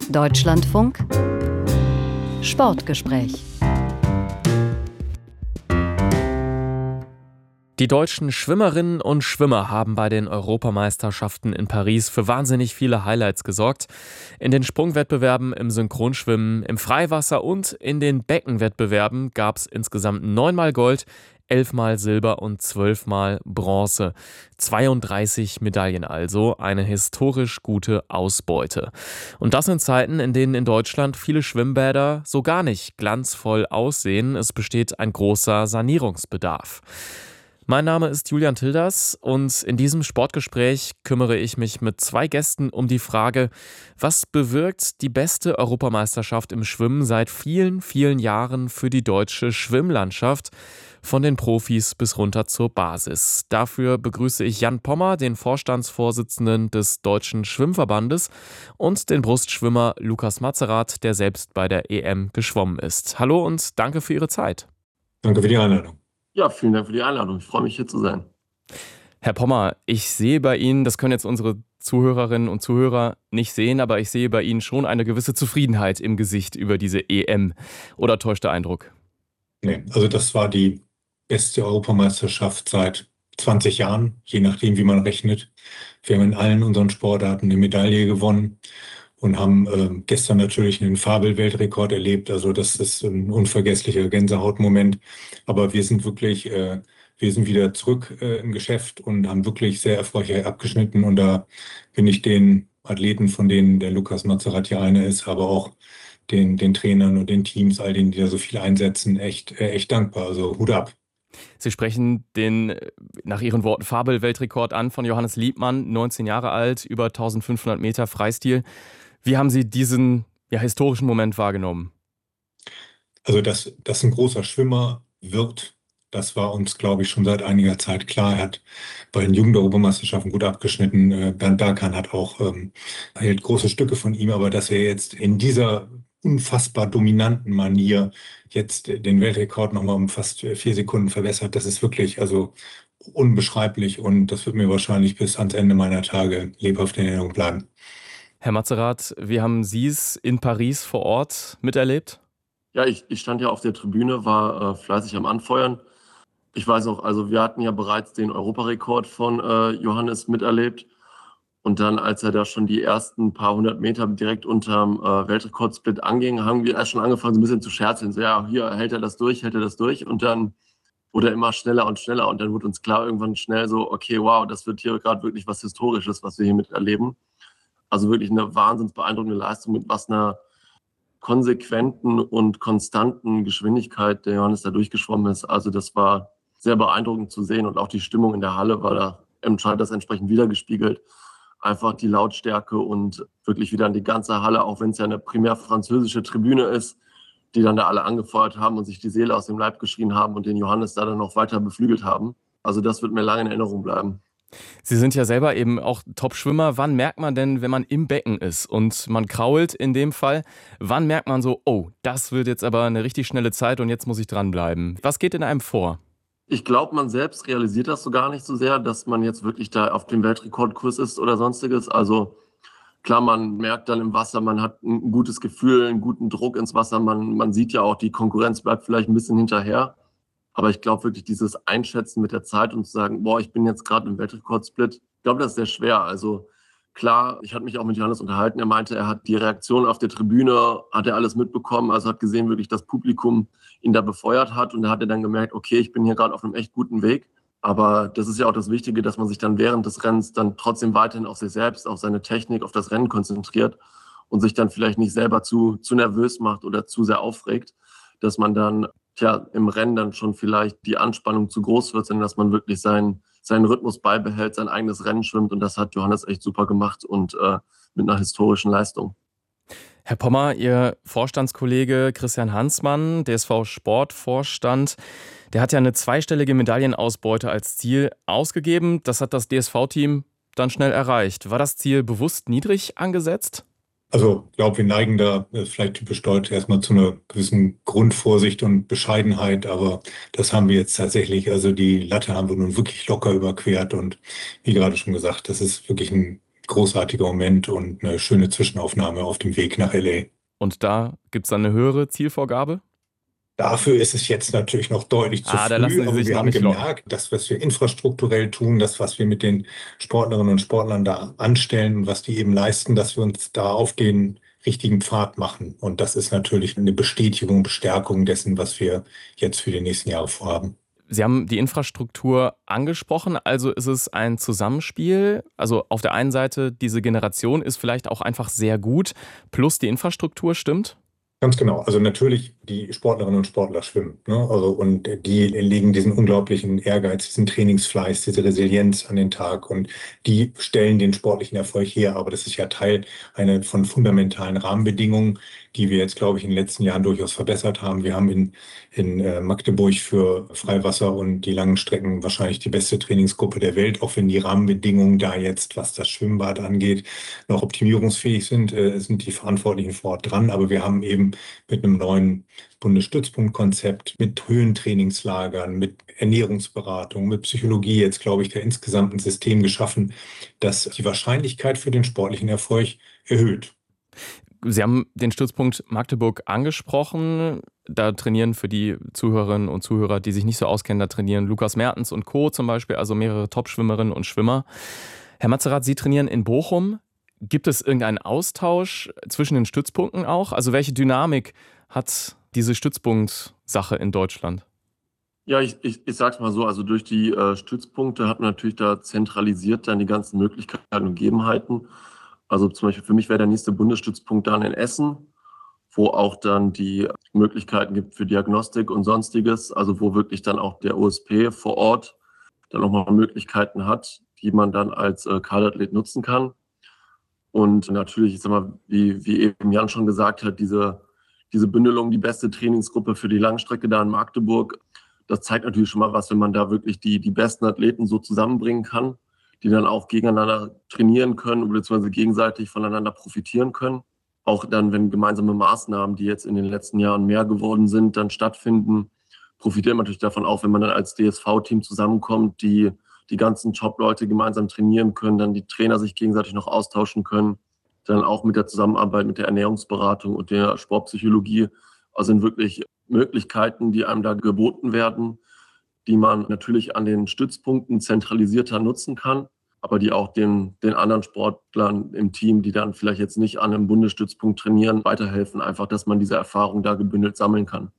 Deutschlandfunk Sportgespräch. Die deutschen Schwimmerinnen und Schwimmer haben bei den Europameisterschaften in Paris für wahnsinnig viele Highlights gesorgt. In den Sprungwettbewerben, im Synchronschwimmen, im Freiwasser und in den Beckenwettbewerben gab es insgesamt 9-mal Gold, 11-mal Silber und 12-mal Bronze. 32 Medaillen also, eine historisch gute Ausbeute. Und das in Zeiten, in denen in Deutschland viele Schwimmbäder so gar nicht glanzvoll aussehen. Es besteht ein großer Sanierungsbedarf. Mein Name ist Julian Tilders und in diesem Sportgespräch kümmere ich mich mit 2 Gästen um die Frage, was bewirkt die beste Europameisterschaft im Schwimmen seit vielen, vielen Jahren für die deutsche Schwimmlandschaft, von den Profis bis runter zur Basis. Dafür begrüße ich Jan Pommer, den Vorstandsvorsitzenden des Deutschen Schwimmverbandes, und den Brustschwimmer Lukas Mazerat, der selbst bei der EM geschwommen ist. Hallo und danke für Ihre Zeit. Danke für die Einladung. Ja, vielen Dank für die Einladung. Ich freue mich, hier zu sein. Herr Pommer, ich sehe bei Ihnen, das können jetzt unsere Zuhörerinnen und Zuhörer nicht sehen, aber ich sehe bei Ihnen schon eine gewisse Zufriedenheit im Gesicht über diese EM. Oder täuscht der Eindruck? Nee, also das war die beste Europameisterschaft seit 20 Jahren, je nachdem, wie man rechnet. Wir haben in allen unseren Sportarten eine Medaille gewonnen und haben gestern natürlich einen Fabel-Weltrekord erlebt. Also das ist ein unvergesslicher Gänsehautmoment. Aber wir sind wirklich, wir sind wieder zurück im Geschäft und haben wirklich sehr erfolgreich abgeschnitten. Und da bin ich den Athleten, von denen der Lukas Mazerat ja einer ist, aber auch den Trainern und den Teams, all denen, die da so viel einsetzen, echt dankbar. Also Hut ab. Sie sprechen den, nach Ihren Worten, Fabel-Weltrekord an von Johannes Liebmann, 19 Jahre alt, über 1500 Meter Freistil. Wie haben Sie diesen historischen Moment wahrgenommen? Also, dass ein großer Schwimmer wird, das war uns, glaube ich, schon seit einiger Zeit klar. Er hat bei den Jugend-Europameisterschaften gut abgeschnitten. Bernd Berghan hat auch hält große Stücke von ihm, aber dass er jetzt in dieser unfassbar dominanten Manier jetzt den Weltrekord nochmal um fast 4 Sekunden verbessert, das ist wirklich also unbeschreiblich und das wird mir wahrscheinlich bis ans Ende meiner Tage lebhaft in Erinnerung bleiben. Herr Mazerat, wie haben Sie es in Paris vor Ort miterlebt? Ja, ich stand ja auf der Tribüne, war fleißig am Anfeuern. Ich weiß auch, also wir hatten ja bereits den Europarekord von Johannes miterlebt. Und dann, als er da schon die ersten paar 100 Meter direkt unterm Weltrekordsplit anging, haben wir erst schon angefangen, so ein bisschen zu scherzeln. So, ja, hier hält er das durch. Und dann wurde er immer schneller und schneller. Und dann wurde uns klar irgendwann schnell so, okay, wow, das wird hier gerade wirklich was Historisches, was wir hier miterleben. Also wirklich eine wahnsinnig beeindruckende Leistung, mit was einer konsequenten und konstanten Geschwindigkeit der Johannes da durchgeschwommen ist. Also das war sehr beeindruckend zu sehen und auch die Stimmung in der Halle war da das entsprechend wiedergespiegelt. Einfach die Lautstärke und wirklich wieder an die ganze Halle, auch wenn es ja eine primär französische Tribüne ist, die dann da alle angefeuert haben und sich die Seele aus dem Leib geschrien haben und den Johannes da dann noch weiter beflügelt haben. Also das wird mir lange in Erinnerung bleiben. Sie sind ja selber eben auch Top-Schwimmer. Wann merkt man denn, wenn man im Becken ist und man krault in dem Fall, wann merkt man so, oh, das wird jetzt aber eine richtig schnelle Zeit und jetzt muss ich dranbleiben? Was geht in einem vor? Ich glaube, man selbst realisiert das so gar nicht so sehr, dass man jetzt wirklich da auf dem Weltrekordkurs ist oder sonstiges. Also klar, man merkt dann im Wasser, man hat ein gutes Gefühl, einen guten Druck ins Wasser. Man sieht ja auch, die Konkurrenz bleibt vielleicht ein bisschen hinterher. Aber ich glaube wirklich, dieses Einschätzen mit der Zeit und zu sagen, boah, ich bin jetzt gerade im Weltrekordsplit, ich glaube, das ist sehr schwer. Also klar, ich hatte mich auch mit Johannes unterhalten. Er meinte, er hat die Reaktion auf der Tribüne, hat er alles mitbekommen. Also hat gesehen, wirklich das Publikum ihn da befeuert hat. Und da hat er dann gemerkt, okay, ich bin hier gerade auf einem echt guten Weg. Aber das ist ja auch das Wichtige, dass man sich dann während des Rennens dann trotzdem weiterhin auf sich selbst, auf seine Technik, auf das Rennen konzentriert und sich dann vielleicht nicht selber zu nervös macht oder zu sehr aufregt, dass man dann im Rennen dann schon vielleicht die Anspannung zu groß wird, sondern dass man wirklich seinen Rhythmus beibehält, sein eigenes Rennen schwimmt. Und das hat Johannes echt super gemacht und mit einer historischen Leistung. Herr Pommer, Ihr Vorstandskollege Christian Hansmann, DSV-Sportvorstand, der hat ja eine 2-stellige Medaillenausbeute als Ziel ausgegeben. Das hat das DSV-Team dann schnell erreicht. War das Ziel bewusst niedrig angesetzt? Also ich glaube, wir neigen da vielleicht typisch deutsch erstmal zu einer gewissen Grundvorsicht und Bescheidenheit, aber das haben wir jetzt tatsächlich, also die Latte haben wir nun wirklich locker überquert und wie gerade schon gesagt, das ist wirklich ein großartiger Moment und eine schöne Zwischenaufnahme auf dem Weg nach LA. Und da gibt es dann eine höhere Zielvorgabe? Dafür ist es jetzt natürlich noch deutlich zu Da lassen früh, Sie aber sich wir noch haben nicht locken. gemerkt, das, was wir infrastrukturell tun, das, was wir mit den Sportlerinnen und Sportlern da anstellen und was die eben leisten, dass wir uns da auf den richtigen Pfad machen. Und das ist natürlich eine Bestätigung, Bestärkung dessen, was wir jetzt für die nächsten Jahre vorhaben. Sie haben die Infrastruktur angesprochen, also ist es ein Zusammenspiel. Also auf der einen Seite, diese Generation ist vielleicht auch einfach sehr gut, plus die Infrastruktur stimmt. Ganz genau. Also natürlich die Sportlerinnen und Sportler schwimmen, ne? Also und die legen diesen unglaublichen Ehrgeiz, diesen Trainingsfleiß, diese Resilienz an den Tag und die stellen den sportlichen Erfolg her. Aber das ist ja Teil einer von fundamentalen Rahmenbedingungen, die wir jetzt, glaube ich, in den letzten Jahren durchaus verbessert haben. Wir haben in Magdeburg für Freiwasser und die langen Strecken wahrscheinlich die beste Trainingsgruppe der Welt, auch wenn die Rahmenbedingungen da jetzt, was das Schwimmbad angeht, noch optimierungsfähig sind die Verantwortlichen vor Ort dran. Aber wir haben eben mit einem neuen Bundesstützpunktkonzept, mit Höhentrainingslagern, mit Ernährungsberatung, mit Psychologie jetzt, glaube ich, da insgesamt ein System geschaffen, das die Wahrscheinlichkeit für den sportlichen Erfolg erhöht. Sie haben den Stützpunkt Magdeburg angesprochen. Da trainieren für die Zuhörerinnen und Zuhörer, die sich nicht so auskennen, da trainieren Lukas Mertens und Co. zum Beispiel, also mehrere Top-Schwimmerinnen und Schwimmer. Herr Matzerath, Sie trainieren in Bochum. Gibt es irgendeinen Austausch zwischen den Stützpunkten auch? Also welche Dynamik hat diese Stützpunkt-Sache in Deutschland? Ja, ich sag's mal so, also durch die Stützpunkte hat man natürlich da zentralisiert dann die ganzen Möglichkeiten und Gegebenheiten. Also zum Beispiel für mich wäre der nächste Bundesstützpunkt dann in Essen, wo auch dann die Möglichkeiten gibt für Diagnostik und Sonstiges, also wo wirklich dann auch der OSP vor Ort dann nochmal Möglichkeiten hat, die man dann als Kaderathlet nutzen kann. Und natürlich, ich sag mal, wie eben Jan schon gesagt hat, diese Bündelung, die beste Trainingsgruppe für die Langstrecke da in Magdeburg, das zeigt natürlich schon mal was, wenn man da wirklich die besten Athleten so zusammenbringen kann, die dann auch gegeneinander trainieren können, beziehungsweise gegenseitig voneinander profitieren können. Auch dann, wenn gemeinsame Maßnahmen, die jetzt in den letzten Jahren mehr geworden sind, dann stattfinden, profitiert man natürlich davon auch, wenn man dann als DSV-Team zusammenkommt, die ganzen Top-Leute gemeinsam trainieren können, dann die Trainer sich gegenseitig noch austauschen können, dann auch mit der Zusammenarbeit mit der Ernährungsberatung und der Sportpsychologie. Also sind wirklich Möglichkeiten, die einem da geboten werden, die man natürlich an den Stützpunkten zentralisierter nutzen kann, aber die auch den anderen Sportlern im Team, die dann vielleicht jetzt nicht an einem Bundesstützpunkt trainieren, weiterhelfen, einfach, dass man diese Erfahrung da gebündelt sammeln kann.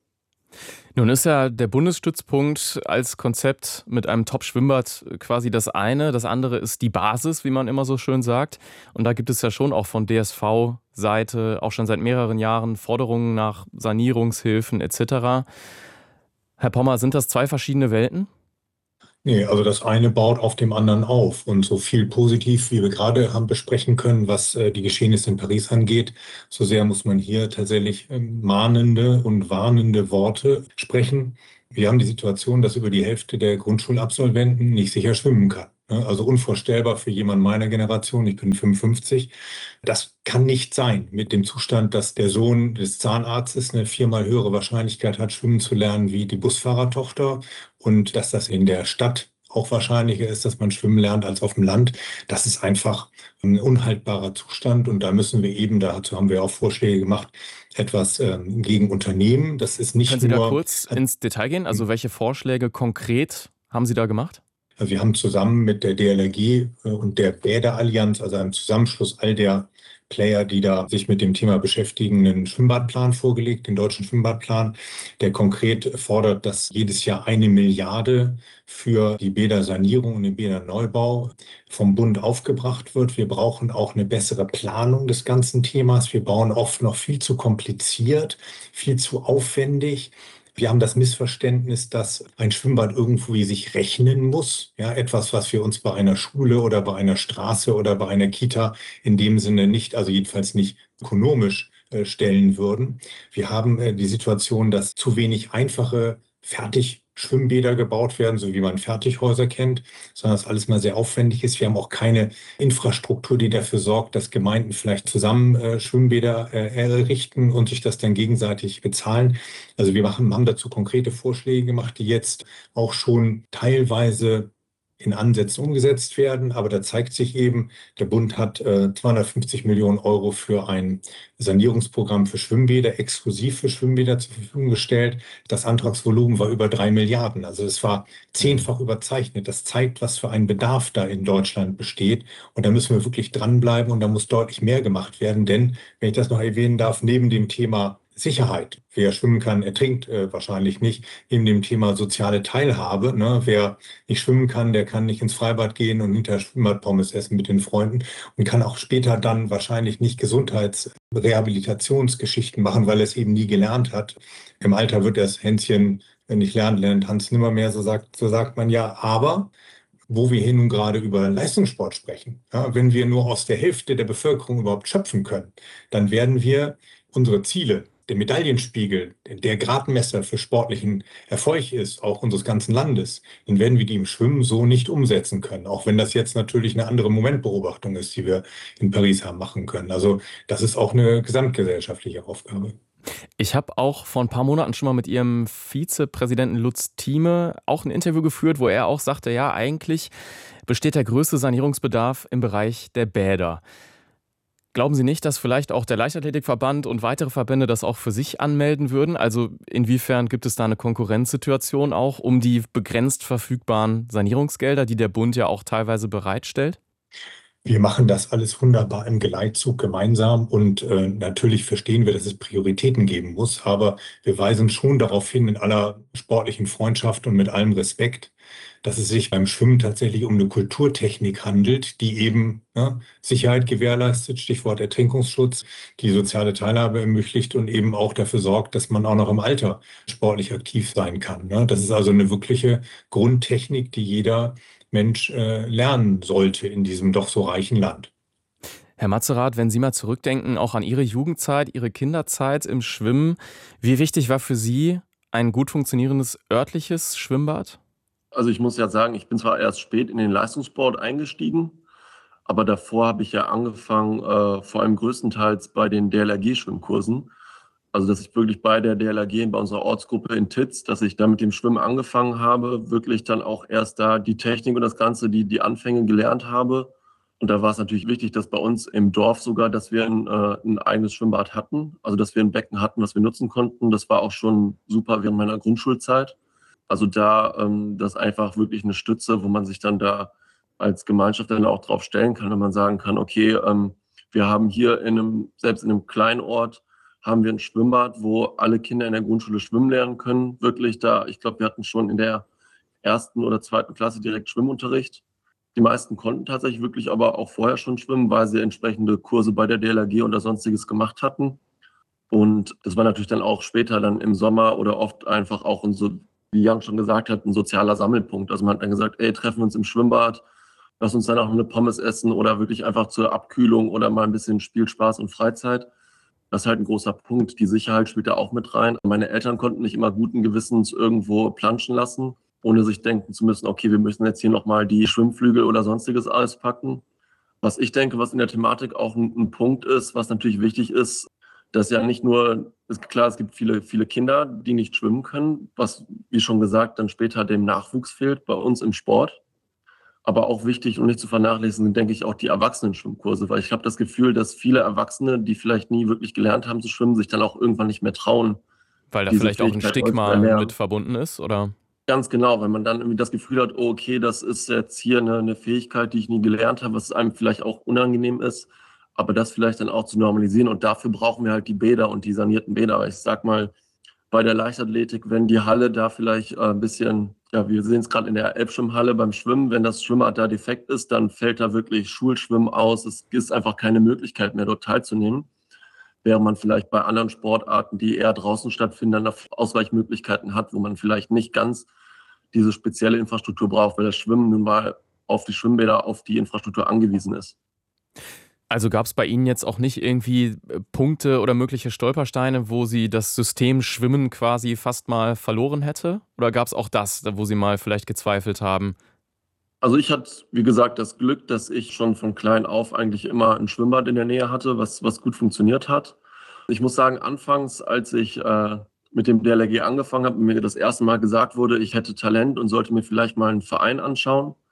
Nun ist ja der Bundesstützpunkt als Konzept mit einem Top-Schwimmbad quasi das eine. Das andere ist die Basis, wie man immer so schön sagt. Und da gibt es ja schon auch von DSV-Seite auch schon seit mehreren Jahren Forderungen nach Sanierungshilfen etc. Herr Pommer, sind das zwei verschiedene Welten? Nee, also das eine baut auf dem anderen auf. Und so viel positiv, wie wir gerade haben besprechen können, was die Geschehnisse in Paris angeht, so sehr muss man hier tatsächlich mahnende und warnende Worte sprechen. Wir haben die Situation, dass über die Hälfte der Grundschulabsolventen nicht sicher schwimmen kann. Ne? Also unvorstellbar für jemanden meiner Generation, ich bin 55. Das kann nicht sein mit dem Zustand, dass der Sohn des Zahnarztes eine viermal höhere Wahrscheinlichkeit hat, schwimmen zu lernen wie die Busfahrertochter und dass das in der Stadt auch wahrscheinlicher ist, dass man schwimmen lernt als auf dem Land. Das ist einfach ein unhaltbarer Zustand und da müssen wir eben, dazu haben wir auch Vorschläge gemacht, etwas gegen unternehmen. Das ist nicht Können Sie da nur. kurz ins Detail gehen? Also welche Vorschläge konkret haben Sie da gemacht? Wir haben zusammen mit der DLRG und der Bäderallianz, also einem Zusammenschluss all der Player, die da sich mit dem Thema beschäftigen, einen Schwimmbadplan vorgelegt, den deutschen Schwimmbadplan, der konkret fordert, dass jedes Jahr 1 Milliarde für die Bädersanierung und den Bäderneubau vom Bund aufgebracht wird. Wir brauchen auch eine bessere Planung des ganzen Themas. Wir bauen oft noch viel zu kompliziert, viel zu aufwendig. Wir haben das Missverständnis, dass ein Schwimmbad irgendwie sich rechnen muss. Ja, etwas, was wir uns bei einer Schule oder bei einer Straße oder bei einer Kita in dem Sinne nicht, also jedenfalls nicht ökonomisch stellen würden. Wir haben die Situation, dass zu wenig einfache Fertigschwimmbäder gebaut werden, so wie man Fertighäuser kennt, sondern dass alles mal sehr aufwendig ist. Wir haben auch keine Infrastruktur, die dafür sorgt, dass Gemeinden vielleicht zusammen Schwimmbäder errichten und sich das dann gegenseitig bezahlen. Also wir haben dazu konkrete Vorschläge gemacht, die jetzt auch schon teilweise in Ansätzen umgesetzt werden. Aber da zeigt sich eben, der Bund hat 250 Millionen Euro für ein Sanierungsprogramm für Schwimmbäder, exklusiv für Schwimmbäder zur Verfügung gestellt. Das Antragsvolumen war über 3 Milliarden. Also es war 10-fach überzeichnet. Das zeigt, was für ein Bedarf da in Deutschland besteht. Und da müssen wir wirklich dranbleiben und da muss deutlich mehr gemacht werden. Denn, wenn ich das noch erwähnen darf, neben dem Thema Sicherheit, wer schwimmen kann, ertrinkt wahrscheinlich nicht, neben dem Thema soziale Teilhabe, ne, wer nicht schwimmen kann, der kann nicht ins Freibad gehen und hinterher Schwimmbadpommes essen mit den Freunden und kann auch später dann wahrscheinlich nicht Gesundheitsrehabilitationsgeschichten machen, weil er es eben nie gelernt hat. Im Alter wird das Hänschen, wenn nicht lernt, lernt Hans nimmermehr, so sagt man ja. Aber wo wir hier nun gerade über Leistungssport sprechen, ja, wenn wir nur aus der Hälfte der Bevölkerung überhaupt schöpfen können, dann werden wir unsere Ziele, der Medaillenspiegel, der Gradmesser für sportlichen Erfolg ist, auch unseres ganzen Landes, dann werden wir die im Schwimmen so nicht umsetzen können. Auch wenn das jetzt natürlich eine andere Momentbeobachtung ist, die wir in Paris haben machen können. Also das ist auch eine gesamtgesellschaftliche Aufgabe. Ich habe auch vor ein paar Monaten schon mal mit Ihrem Vizepräsidenten Lutz Thieme auch ein Interview geführt, wo er auch sagte, ja, eigentlich besteht der größte Sanierungsbedarf im Bereich der Bäder. Glauben Sie nicht, dass vielleicht auch der Leichtathletikverband und weitere Verbände das auch für sich anmelden würden? Also inwiefern gibt es da eine Konkurrenzsituation auch um die begrenzt verfügbaren Sanierungsgelder, die der Bund ja auch teilweise bereitstellt? Wir machen das alles wunderbar im Geleitzug gemeinsam und natürlich verstehen wir, dass es Prioritäten geben muss, aber wir weisen schon darauf hin, in aller sportlichen Freundschaft und mit allem Respekt, dass es sich beim Schwimmen tatsächlich um eine Kulturtechnik handelt, die eben Sicherheit gewährleistet, Stichwort Ertrinkungsschutz, die soziale Teilhabe ermöglicht und eben auch dafür sorgt, dass man auch noch im Alter sportlich aktiv sein kann. Ne? Das ist also eine wirkliche Grundtechnik, die jeder Mensch lernen sollte in diesem doch so reichen Land. Herr Matzerath, wenn Sie mal zurückdenken, auch an Ihre Jugendzeit, Ihre Kinderzeit im Schwimmen, wie wichtig war für Sie ein gut funktionierendes örtliches Schwimmbad? Also ich muss ja sagen, ich bin zwar erst spät in den Leistungssport eingestiegen, aber davor habe ich ja angefangen, vor allem größtenteils bei den DLRG-Schwimmkursen. Also dass ich wirklich bei der DLRG, bei unserer Ortsgruppe in Titz, dass ich da mit dem Schwimmen angefangen habe, wirklich dann auch erst da die Technik und das Ganze, die Anfänge gelernt habe. Und da war es natürlich wichtig, dass bei uns im Dorf sogar, dass wir ein eigenes Schwimmbad hatten, also dass wir ein Becken hatten, was wir nutzen konnten. Das war auch schon super während meiner Grundschulzeit. Also da, das ist einfach wirklich eine Stütze, wo man sich dann da als Gemeinschaft dann auch drauf stellen kann, wenn man sagen kann, okay, wir haben hier selbst in einem kleinen Ort, haben wir ein Schwimmbad, wo alle Kinder in der Grundschule schwimmen lernen können. Wirklich da, ich glaube, wir hatten schon in der 1. oder 2. Klasse direkt Schwimmunterricht. Die meisten konnten tatsächlich wirklich aber auch vorher schon schwimmen, weil sie entsprechende Kurse bei der DLRG oder Sonstiges gemacht hatten. Und das war natürlich dann auch später dann im Sommer oder oft einfach auch wie Jan schon gesagt hat, ein sozialer Sammelpunkt. Also man hat dann gesagt, ey, treffen wir uns im Schwimmbad, lass uns dann auch eine Pommes essen oder wirklich einfach zur Abkühlung oder mal ein bisschen Spiel, Spaß und Freizeit. Das ist halt ein großer Punkt. Die Sicherheit spielt da auch mit rein. Meine Eltern konnten mich immer guten Gewissens irgendwo planschen lassen, ohne sich denken zu müssen, okay, wir müssen jetzt hier nochmal die Schwimmflügel oder sonstiges alles packen. Was ich denke, was in der Thematik auch ein Punkt ist, was natürlich wichtig ist, dass ja nicht nur, ist klar, es gibt viele, viele Kinder, die nicht schwimmen können, was, wie schon gesagt, dann später dem Nachwuchs fehlt bei uns im Sport. Aber auch wichtig und nicht zu vernachlässigen sind, denke ich, auch die Erwachsenen-Schwimmkurse, weil ich habe das Gefühl, dass viele Erwachsene, die vielleicht nie wirklich gelernt haben zu schwimmen, sich dann auch irgendwann nicht mehr trauen. Weil da diese vielleicht auch ein Fähigkeit Stigma erlernen. mit verbunden ist, oder? Ganz genau, wenn man dann irgendwie das Gefühl hat, oh, okay, das ist jetzt hier eine Fähigkeit, die ich nie gelernt habe, was einem vielleicht auch unangenehm ist, aber das vielleicht dann auch zu normalisieren. Und dafür brauchen wir halt die Bäder und die sanierten Bäder. Aber ich sag mal, bei der Leichtathletik, wenn die Halle da vielleicht ein bisschen, ja, wir sehen es gerade in der Elbschwimmhalle beim Schwimmen, wenn das Schwimmbad da defekt ist, dann fällt da wirklich Schulschwimmen aus. Es ist einfach keine Möglichkeit mehr, dort teilzunehmen. Während man vielleicht bei anderen Sportarten, die eher draußen stattfinden, dann Ausweichmöglichkeiten hat, wo man vielleicht nicht ganz diese spezielle Infrastruktur braucht, weil das Schwimmen nun mal auf die Schwimmbäder, auf die Infrastruktur angewiesen ist. Also gab es bei Ihnen jetzt auch nicht irgendwie Punkte oder mögliche Stolpersteine, wo Sie das System Schwimmen quasi fast mal verloren hätte? Oder gab es auch das, wo Sie mal vielleicht gezweifelt haben? Also ich hatte, wie gesagt, das Glück, dass ich schon von klein auf eigentlich immer ein Schwimmbad in der Nähe hatte, was gut funktioniert hat. Ich muss sagen, anfangs, als ich mit dem DLRG angefangen habe und mir das erste Mal gesagt wurde, ich hätte Talent und sollte mir vielleicht mal einen Verein anschauen,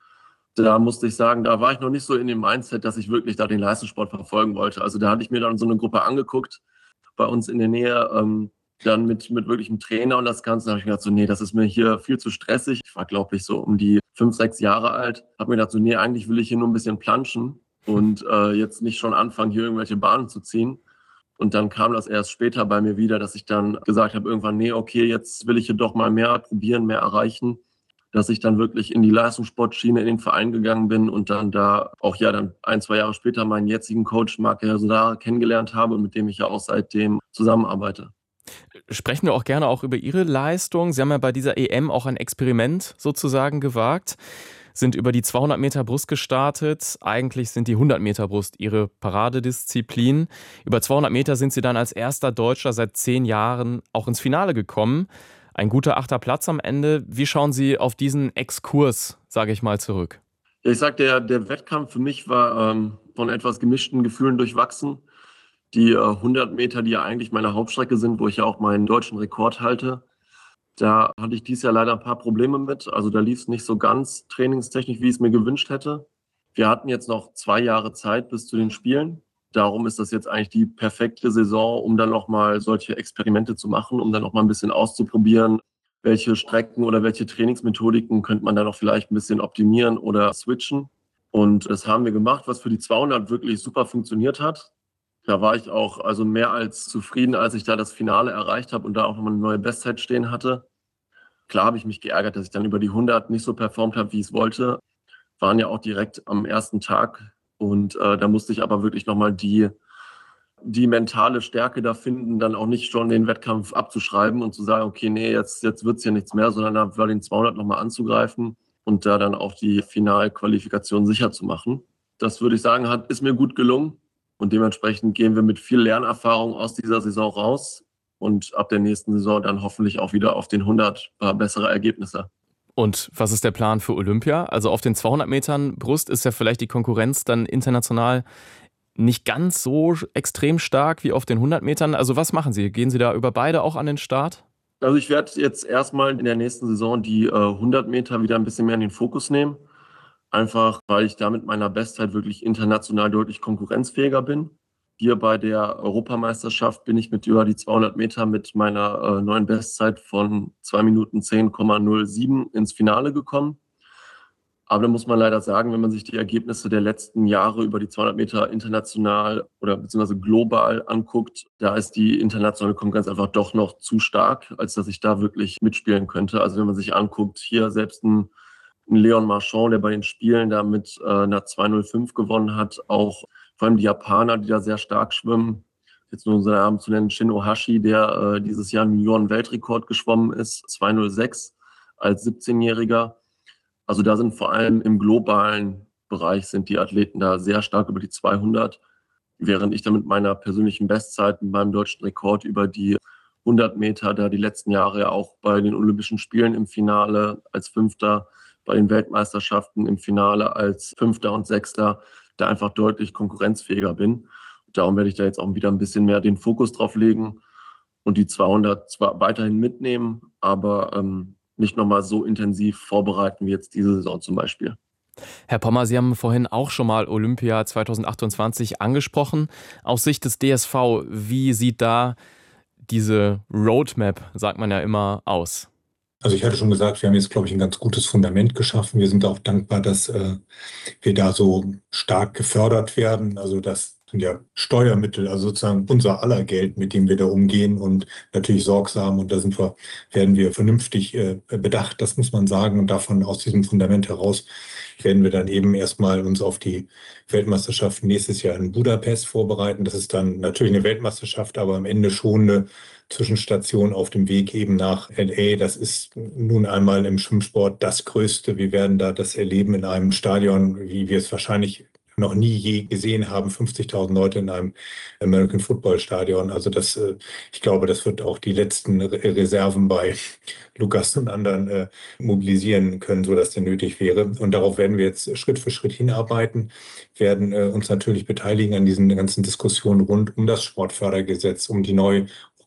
Da musste ich sagen, da war ich noch nicht so in dem Mindset, dass ich wirklich da den Leistungssport verfolgen wollte. Also da hatte ich mir dann so eine Gruppe angeguckt bei uns in der Nähe, dann mit wirklichem Trainer und das Ganze. Da habe ich mir gedacht, so, nee, das ist mir hier viel zu stressig. Ich war, glaube ich, so um die 5, 6 Jahre alt. Habe mir gedacht, so, nee, eigentlich will ich hier nur ein bisschen planschen und jetzt nicht schon anfangen, hier irgendwelche Bahnen zu ziehen. Und dann kam das erst später bei mir wieder, dass ich dann gesagt habe, irgendwann, nee, okay, jetzt will ich hier doch mal mehr probieren, mehr erreichen, dass ich dann wirklich in die Leistungssportschiene in den Verein gegangen bin und dann da auch ja dann 1, 2 Jahre später meinen jetzigen Coach Marc Helsodara kennengelernt habe und mit dem ich ja auch seitdem zusammenarbeite. Sprechen wir auch gerne auch über Ihre Leistung. Sie haben ja bei dieser EM auch ein Experiment sozusagen gewagt, sind über die 200 Meter Brust gestartet. Eigentlich sind die 100 Meter Brust Ihre Paradedisziplin. Über 200 Meter sind Sie dann als erster Deutscher seit 10 Jahren auch ins Finale gekommen. Ein guter 8. Platz am Ende. Wie schauen Sie auf diesen Exkurs, sage ich mal, zurück? Ja, ich sag, der Wettkampf für mich war von etwas gemischten Gefühlen durchwachsen. Die 100 Meter, die ja eigentlich meine Hauptstrecke sind, wo ich ja auch meinen deutschen Rekord halte, da hatte ich dieses Jahr leider ein paar Probleme mit. Also da lief es nicht so ganz trainingstechnisch, wie ich es mir gewünscht hätte. Wir hatten jetzt noch 2 Jahre Zeit bis zu den Spielen. Darum ist das jetzt eigentlich die perfekte Saison, um dann nochmal solche Experimente zu machen, um dann nochmal ein bisschen auszuprobieren, welche Strecken oder welche Trainingsmethodiken könnte man da noch vielleicht ein bisschen optimieren oder switchen. Und das haben wir gemacht, was für die 200 wirklich super funktioniert hat. Da war ich auch also mehr als zufrieden, als ich da das Finale erreicht habe und da auch nochmal eine neue Bestzeit stehen hatte. Klar habe ich mich geärgert, dass ich dann über die 100 nicht so performt habe, wie ich es wollte. Waren ja auch direkt am ersten Tag. Und da musste ich aber wirklich nochmal die mentale Stärke da finden, dann auch nicht schon den Wettkampf abzuschreiben und zu sagen, okay, nee, jetzt wird es hier nichts mehr, sondern da bei den 200 nochmal anzugreifen und da dann auch die Finalqualifikation sicher zu machen. Das würde ich sagen, ist mir gut gelungen. Und dementsprechend gehen wir mit viel Lernerfahrung aus dieser Saison raus und ab der nächsten Saison dann hoffentlich auch wieder auf den 100 bessere Ergebnisse. Und was ist der Plan für Olympia? Also auf den 200 Metern Brust ist ja vielleicht die Konkurrenz dann international nicht ganz so extrem stark wie auf den 100 Metern. Also was machen Sie? Gehen Sie da über beide auch an den Start? Also ich werde jetzt erstmal in der nächsten Saison die 100 Meter wieder ein bisschen mehr in den Fokus nehmen. Einfach, weil ich da mit meiner Bestzeit wirklich international deutlich konkurrenzfähiger bin. Hier bei der Europameisterschaft bin ich mit über die 200 Meter mit meiner neuen Bestzeit von 2 Minuten 10,07 ins Finale gekommen. Aber da muss man leider sagen, wenn man sich die Ergebnisse der letzten Jahre über die 200 Meter international oder beziehungsweise global anguckt, da ist die internationale Konkurrenz einfach doch noch zu stark, als dass ich da wirklich mitspielen könnte. Also wenn man sich anguckt, hier selbst ein Leon Marchand, der bei den Spielen da mit einer 2:05 gewonnen hat, auch vor allem die Japaner, die da sehr stark schwimmen. Jetzt nur unseren Namen zu nennen, Shin Ohashi, der dieses Jahr einen Junioren-Weltrekord geschwommen ist, 2:06 als 17-Jähriger. Also da sind vor allem im globalen Bereich sind die Athleten da sehr stark über die 200, während ich da mit meiner persönlichen Bestzeit, mit meinem deutschen Rekord über die 100 Meter da die letzten Jahre ja auch bei den Olympischen Spielen im Finale als Fünfter, bei den Weltmeisterschaften im Finale als Fünfter und Sechster da einfach deutlich konkurrenzfähiger bin. Darum werde ich da jetzt auch wieder ein bisschen mehr den Fokus drauf legen und die 200 zwar weiterhin mitnehmen, aber nicht nochmal so intensiv vorbereiten wie jetzt diese Saison zum Beispiel. Herr Pommer, Sie haben vorhin auch schon mal Olympia 2028 angesprochen. Aus Sicht des DSV, wie sieht da diese Roadmap, sagt man ja immer, aus? Also ich hatte schon gesagt, wir haben jetzt, glaube ich, ein ganz gutes Fundament geschaffen. Wir sind auch dankbar, dass wir da so stark gefördert werden. Also das sind ja Steuermittel, also sozusagen unser aller Geld, mit dem wir da umgehen und natürlich sorgsam. Und werden wir vernünftig bedacht, das muss man sagen. Und davon aus diesem Fundament heraus werden wir dann eben erstmal uns auf die Weltmeisterschaft nächstes Jahr in Budapest vorbereiten. Das ist dann natürlich eine Weltmeisterschaft, aber am Ende schon eine Zwischenstation auf dem Weg eben nach LA. Das ist nun einmal im Schwimmsport das Größte. Wir werden da das erleben in einem Stadion, wie wir es wahrscheinlich noch nie je gesehen haben, 50.000 Leute in einem American Football Stadion. Also ich glaube, das wird auch die letzten Reserven bei Lukas und anderen mobilisieren können, so dass der nötig wäre. Und darauf werden wir jetzt Schritt für Schritt hinarbeiten, werden uns natürlich beteiligen an diesen ganzen Diskussionen rund um das Sportfördergesetz, um die neue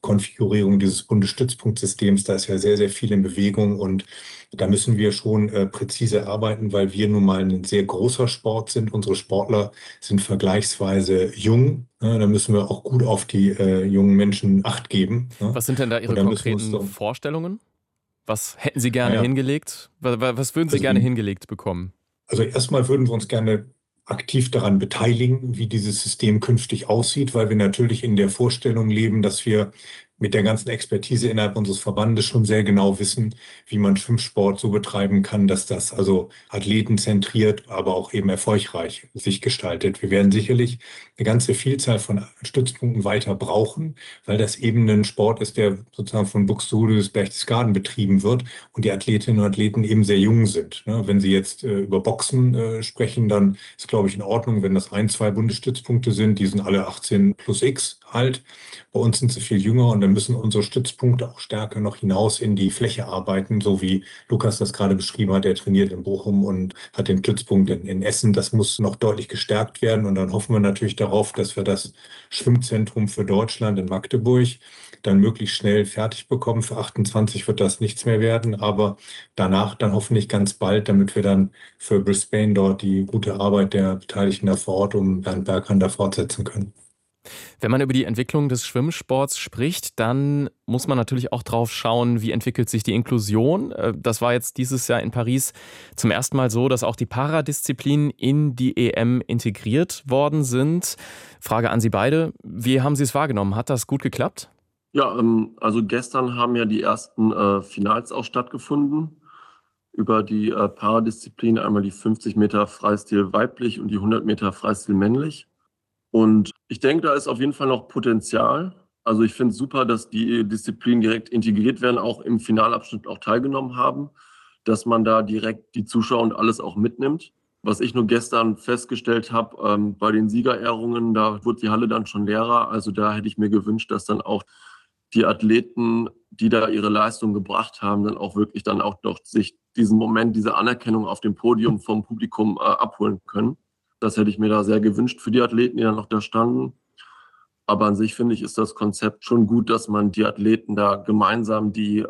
Konfigurierung dieses Bundesstützpunktsystems. Da ist ja sehr, sehr viel in Bewegung und da müssen wir schon präzise arbeiten, weil wir nun mal ein sehr großer Sport sind. Unsere Sportler sind vergleichsweise jung. Ne? Da müssen wir auch gut auf die jungen Menschen Acht geben. Ne? Was sind denn da Ihre Und da müssen wir uns konkreten Vorstellungen? Was hätten Sie gerne naja, hingelegt? Was würden Sie also gerne hingelegt bekommen? Also erstmal würden wir uns gerne aktiv daran beteiligen, wie dieses System künftig aussieht, weil wir natürlich in der Vorstellung leben, dass wir mit der ganzen Expertise innerhalb unseres Verbandes schon sehr genau wissen, wie man Schwimmsport so betreiben kann, dass das also athletenzentriert, aber auch eben erfolgreich sich gestaltet. Wir werden sicherlich eine ganze Vielzahl von Stützpunkten weiter brauchen, weil das eben ein Sport ist, der sozusagen von Buxtehude bis Berchtesgaden betrieben wird und die Athletinnen und Athleten eben sehr jung sind. Ne? Wenn Sie jetzt über Boxen sprechen, dann ist, glaube ich, in Ordnung, wenn das 2 Bundesstützpunkte sind. Die sind alle 18 plus X alt. Bei uns sind sie viel jünger und dann müssen unsere Stützpunkte auch stärker noch hinaus in die Fläche arbeiten, so wie Lukas das gerade beschrieben hat. Er trainiert in Bochum und hat den Stützpunkt in Essen. Das muss noch deutlich gestärkt werden und dann hoffen wir natürlich darauf, dass wir das Schwimmzentrum für Deutschland in Magdeburg dann möglichst schnell fertig bekommen. Für 28 wird das nichts mehr werden, aber danach dann hoffentlich ganz bald, damit wir dann für Brisbane dort die gute Arbeit der Beteiligten da vor Ort um Bernd Berghahn da fortsetzen können. Wenn man über die Entwicklung des Schwimmsports spricht, dann muss man natürlich auch drauf schauen, wie entwickelt sich die Inklusion. Das war jetzt dieses Jahr in Paris zum ersten Mal so, dass auch die Paradisziplinen in die EM integriert worden sind. Frage an Sie beide, wie haben Sie es wahrgenommen? Hat das gut geklappt? Ja, also gestern haben ja die ersten Finals auch stattgefunden über die Paradisziplin, einmal die 50 Meter Freistil weiblich und die 100 Meter Freistil männlich. Und ich denke, da ist auf jeden Fall noch Potenzial. Also ich finde es super, dass die Disziplinen direkt integriert werden, auch im Finalabschnitt auch teilgenommen haben, dass man da direkt die Zuschauer und alles auch mitnimmt. Was ich nur gestern festgestellt habe, bei den Siegerehrungen, da wurde die Halle dann schon leerer. Also da hätte ich mir gewünscht, dass dann auch die Athleten, die da ihre Leistung gebracht haben, dann auch wirklich dann auch doch sich diesen Moment, diese Anerkennung auf dem Podium vom Publikum abholen können. Das hätte ich mir da sehr gewünscht für die Athleten, die dann noch da standen. Aber an sich finde ich, ist das Konzept schon gut, dass man die Athleten da gemeinsam die,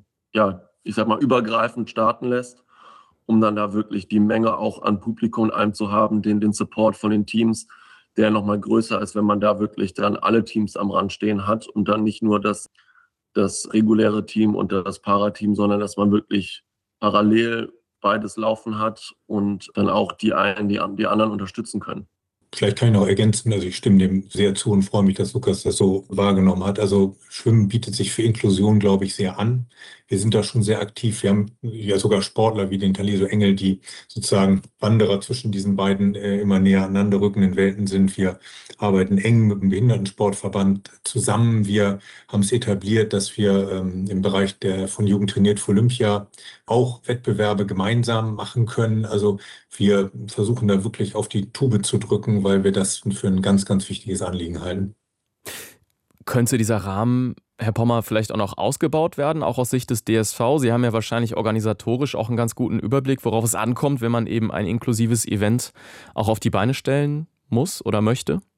ich sag mal, übergreifend starten lässt, um dann da wirklich die Menge auch an Publikum und allem zu haben, den Support von den Teams, der nochmal größer ist, wenn man da wirklich dann alle Teams am Rand stehen hat und dann nicht nur das reguläre Team und das Parateam, sondern dass man wirklich parallel beides laufen hat und dann auch die einen die anderen unterstützen können. Vielleicht kann ich noch ergänzen, also ich stimme dem sehr zu und freue mich, dass Lukas das so wahrgenommen hat. Also Schwimmen bietet sich für Inklusion, glaube ich, sehr an. Wir sind da schon sehr aktiv. Wir haben ja sogar Sportler wie den Taliso Engel, die sozusagen Wanderer zwischen diesen beiden immer näher aneinander rückenden Welten sind. Wir arbeiten eng mit dem Behindertensportverband zusammen. Wir haben es etabliert, dass wir im Bereich der von Jugend trainiert für Olympia auch Wettbewerbe gemeinsam machen können. Also wir versuchen da wirklich auf die Tube zu drücken, weil wir das für ein ganz, ganz wichtiges Anliegen halten. Könnte dieser Rahmen, Herr Pommer, vielleicht auch noch ausgebaut werden, auch aus Sicht des DSV? Sie haben ja wahrscheinlich organisatorisch auch einen ganz guten Überblick, worauf es ankommt, wenn man eben ein inklusives Event auch auf die Beine stellen muss oder möchte.